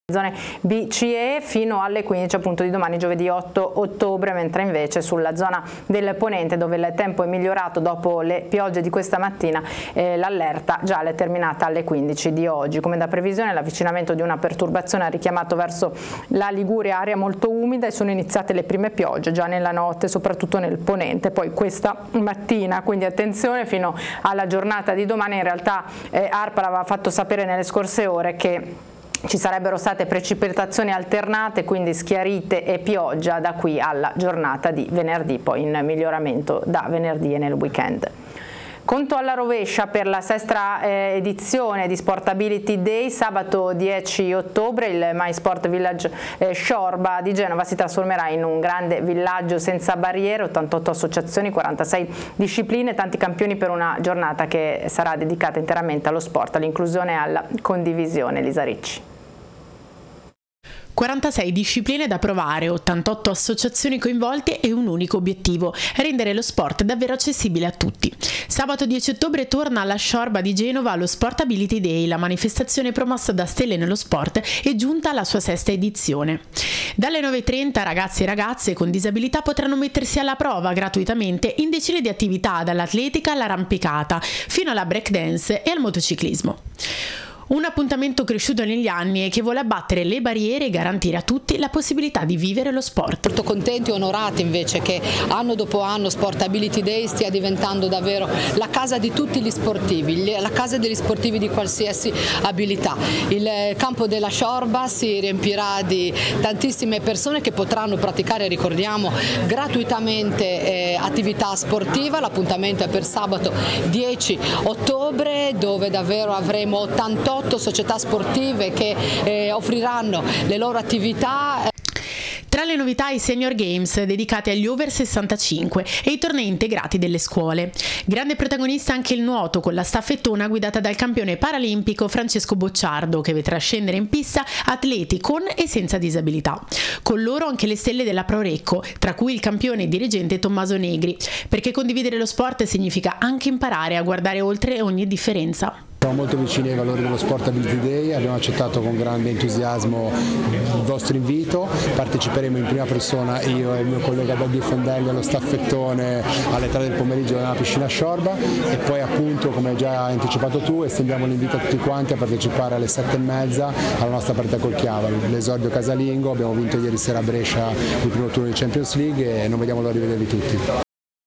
zone B, C e E fino alle 15 appunto di domani giovedì 8 ottobre, mentre invece sulla zona del Ponente, dove il tempo è migliorato dopo le piogge di questa mattina, l'allerta gialla è terminata alle 15 di oggi. Come da previsione, l'avvicinamento di una perturbazione ha richiamato verso la Liguria area molto umida e sono iniziate le prime piogge già nella notte, soprattutto nel Ponente. Poi questa mattina, quindi attenzione, fino alla giornata di domani. In realtà ARPA aveva fatto sapere nelle scorse ore che ci sarebbero state precipitazioni alternate, quindi schiarite e pioggia da qui alla giornata di venerdì, poi in miglioramento da venerdì e nel weekend. Conto alla rovescia per la sesta edizione di Sportability Day. Sabato 10 ottobre il My Sport Village Sciorba di Genova si trasformerà in un grande villaggio senza barriere, 88 associazioni, 46 discipline, tanti campioni per una giornata che sarà dedicata interamente allo sport, all'inclusione e alla condivisione. Lisa Ricci. 46 discipline da provare, 88 associazioni coinvolte e un unico obiettivo: rendere lo sport davvero accessibile a tutti. Sabato 10 ottobre torna alla Sciorba di Genova lo Sportability Day, la manifestazione promossa da Stelle nello Sport è giunta alla sua sesta edizione. Dalle 9:30 ragazzi e ragazze con disabilità potranno mettersi alla prova gratuitamente in decine di attività, dall'atletica all'arrampicata fino alla breakdance e al motociclismo. Un appuntamento cresciuto negli anni e che vuole abbattere le barriere e garantire a tutti la possibilità di vivere lo sport. Molto contenti e onorati invece che anno dopo anno Sportability Day stia diventando davvero la casa di tutti gli sportivi, la casa degli sportivi di qualsiasi abilità. Il campo della Sciorba si riempirà di tantissime persone che potranno praticare, ricordiamo, gratuitamente attività sportiva. L'appuntamento è per sabato 10 ottobre, dove davvero avremo 88 società sportive che offriranno le loro attività. Tra le novità i Senior Games dedicati agli over 65 e i tornei integrati delle scuole. Grande protagonista anche il nuoto, con la staffettona guidata dal campione paralimpico Francesco Bocciardo, che vedrà scendere in pista atleti con e senza disabilità. Con loro anche le stelle della Prorecco, tra cui il campione e dirigente Tommaso Negri, perché condividere lo sport significa anche imparare a guardare oltre ogni differenza. Siamo molto vicini ai valori dello Sportability Day, abbiamo accettato con grande entusiasmo il vostro invito, parteciperemo in prima persona io e il mio collega Daghi Fondelli allo staffettone alle 3 del pomeriggio nella piscina Sciorba e poi appunto, come hai già anticipato tu, estendiamo l'invito a tutti quanti a partecipare alle 7:30 alla nostra partita col Chiavari, l'esordio casalingo. Abbiamo vinto ieri sera a Brescia il primo turno di Champions League e non vediamo l'ora di vedervi tutti.